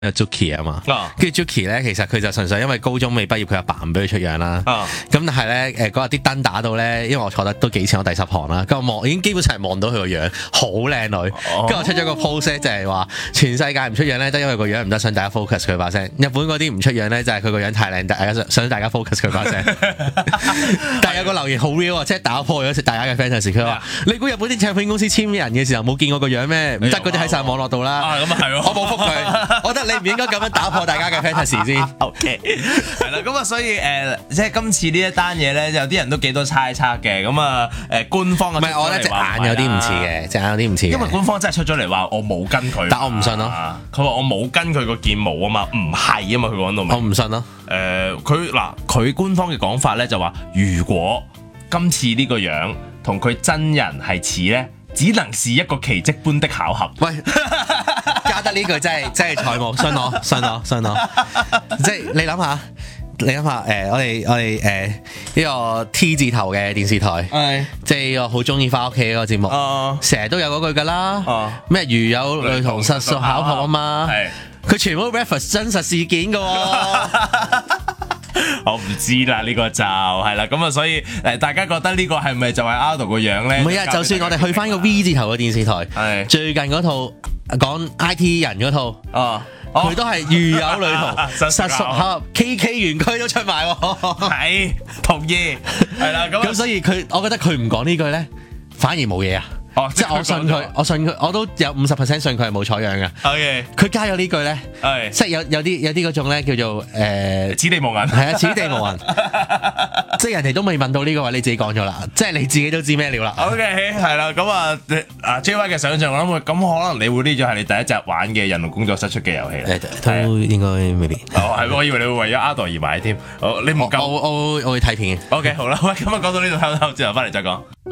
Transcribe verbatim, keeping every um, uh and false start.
Jookie 啊嘛，跟住 Jookie 咧，其實佢就純粹因為高中未畢業，佢阿爸唔俾佢出樣啦。咁但係咧，誒嗰日啲燈打到咧，因為我坐得都幾前，我第十行啦，咁我望已經基本上係望到佢個樣，好靚女。跟住我出咗個 post 咧，就係話全世界唔出樣咧，都因為個樣唔得，想大家 focus 佢把聲。日本嗰啲唔出樣咧，就係佢個樣太靚，大家想想大家 focus 佢把聲。但係有個留言好 real 啊，即係打破咗大家嘅 fantasy。佢話：你估日本啲唱片公司簽人嘅時候冇見過個樣咩？唔得嗰啲喺晒網絡度啦。 咁啊係喎， 我冇覆佢，我覺得你唔應該咁樣打破大家嘅 fantasy 先。 OK， 係啦，咁啊，所以誒、呃，即係今次呢一單嘢咧，有啲人都幾多猜測嘅。咁啊，誒，官方嘅唔係，我覺得隻眼有啲唔似嘅，隻眼有啲唔似。 因為官方真係出咗嚟話我冇跟佢， 但我唔信咯。 佢話我冇跟佢個件毛啊嘛，唔係啊嘛，佢講到明。 我唔信咯。 誒、呃，佢嗱，佢官方嘅講法咧就話，如果今次呢個樣同佢真人係似咧，只能是一個奇蹟般的巧合。 喂，加得呢句真係真係財務，信我，信我，信我。即係你諗下，你諗下，誒、呃，我哋我哋誒呢個 T 字頭嘅電視台， 係即係我好中意翻屋企嗰個節目，成日、uh, 都有嗰句噶啦。咩、uh, 如有雷同，實屬巧合啊嘛。係，佢全部都 reference 真實事件噶、哦。 我唔知啦，呢、這個就係啦，咁啊，所以誒，大家覺得呢個係咪就係 Ado 個樣咧？ 唔係啊，就算我哋去翻個 V 字頭嘅電視台，係最近嗰套講 I T 人嗰套，哦，佢都係如有雷同，實屬巧合 ，K K 園區都出埋， 係同意，係啦，咁咁所以佢，我覺得佢唔講呢句咧，反而冇嘢啊。哦，即係我信佢，我信佢，我都有五十 percent 信佢係冇採樣嘅。 OK， 佢加咗呢句咧， 係即係有有啲有啲嗰種咧叫做誒此地無銀， 係啊，此地無銀。即係人哋都未問到呢個位，你自己講咗啦，即係你自己都知咩料啦。 OK， 係啦，咁啊啊 J Y 嘅想象，我諗咁可能你會呢種係你第一隻玩嘅人龍工作室出嘅遊戲咧， 都應該未必。 哦，係，我以為你會為咗 Ado 而買添。好，你唔夠， 我我我會睇片嘅。 OK， 好啦，喂，咁啊講到呢度，之後翻嚟再講。